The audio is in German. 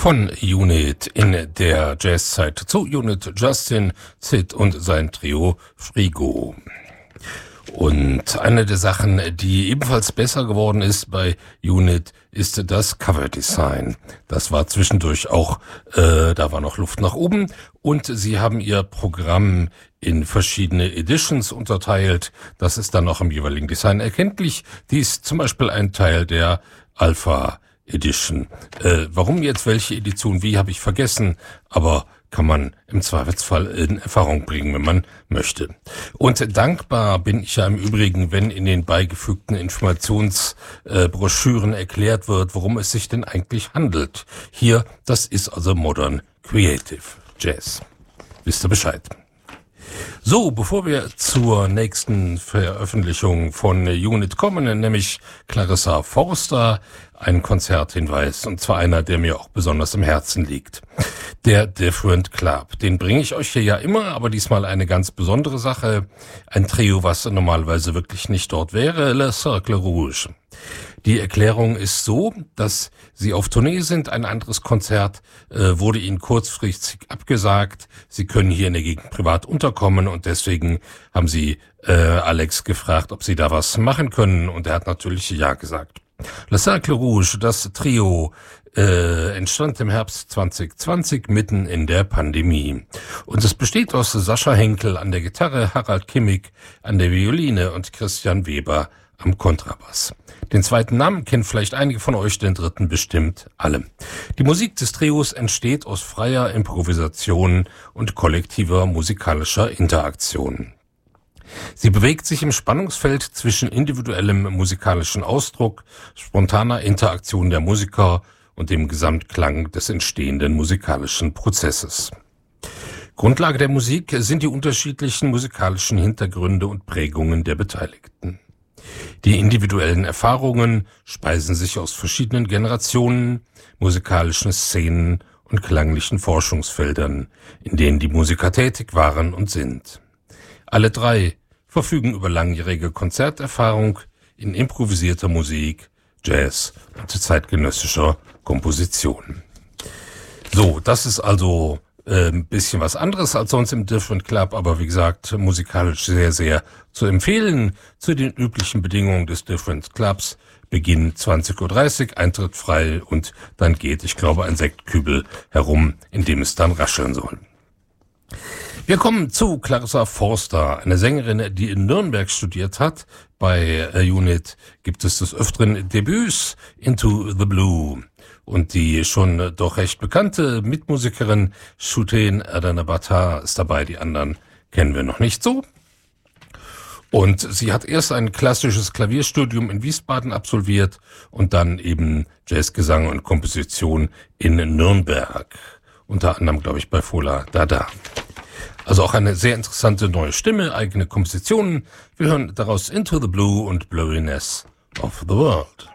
von Unit in der Jazzzeit zu Unit Justin, Sid und sein Trio Frigo. Und eine der Sachen, die ebenfalls besser geworden ist bei Unit, ist das Coverdesign. Das war zwischendurch auch, da war noch Luft nach oben. Und sie haben ihr Programm in verschiedene Editions unterteilt. Das ist dann auch im jeweiligen Design erkenntlich. Dies zum Beispiel ein Teil der Alpha Edition. Warum jetzt welche Edition, wie, habe ich vergessen, aber kann man im Zweifelsfall in Erfahrung bringen, wenn man möchte. Und dankbar bin ich ja im Übrigen, wenn in den beigefügten Informationsbroschüren erklärt wird, worum es sich denn eigentlich handelt. Hier, das ist also Modern Creative Jazz. Wisst ihr Bescheid? So, bevor wir zur nächsten Veröffentlichung von Unit kommen, nämlich Clarissa Forster, ein Konzerthinweis, und zwar einer, der mir auch besonders im Herzen liegt. Der Different Club, den bringe ich euch hier ja immer, aber diesmal eine ganz besondere Sache. Ein Trio, was normalerweise wirklich nicht dort wäre, Le Cercle Rouge. Die Erklärung ist so, dass sie auf Tournee sind. Ein anderes Konzert wurde ihnen kurzfristig abgesagt. Sie können hier in der Gegend privat unterkommen und deswegen haben sie Alex gefragt, ob sie da was machen können, und er hat natürlich ja gesagt. Le Cercle Rouge, das Trio, entstand im Herbst 2020 mitten in der Pandemie. Und es besteht aus Sascha Henkel an der Gitarre, Harald Kimmig an der Violine und Christian Weber am Kontrabass. Den zweiten Namen kennen vielleicht einige von euch, den dritten bestimmt alle. Die Musik des Trios entsteht aus freier Improvisation und kollektiver musikalischer Interaktion. Sie bewegt sich im Spannungsfeld zwischen individuellem musikalischen Ausdruck, spontaner Interaktion der Musiker und dem Gesamtklang des entstehenden musikalischen Prozesses. Grundlage der Musik sind die unterschiedlichen musikalischen Hintergründe und Prägungen der Beteiligten. Die individuellen Erfahrungen speisen sich aus verschiedenen Generationen, musikalischen Szenen und klanglichen Forschungsfeldern, in denen die Musiker tätig waren und sind. Alle drei verfügen über langjährige Konzerterfahrung in improvisierter Musik, Jazz und zeitgenössischer Komposition. So, das ist also ein bisschen was anderes als sonst im Different Club, aber wie gesagt, musikalisch sehr, sehr zu empfehlen. Zu den üblichen Bedingungen des Different Clubs: Beginn 20.30 Uhr, Eintritt frei, und dann geht, ich glaube, ein Sektkübel herum, in dem es dann rascheln soll. Wir kommen zu Clarissa Forster, eine Sängerin, die in Nürnberg studiert hat. Bei Unit gibt es des Öfteren Debüts, Into the Blue. Und die schon doch recht bekannte Mitmusikerin Shooten Adanabata ist dabei, die anderen kennen wir noch nicht so. Und sie hat erst ein klassisches Klavierstudium in Wiesbaden absolviert und dann eben Jazzgesang und Komposition in Nürnberg. Unter anderem, glaube ich, bei Fola Dada. Also auch eine sehr interessante neue Stimme, eigene Kompositionen. Wir hören daraus Into the Blue und Blurriness of the World.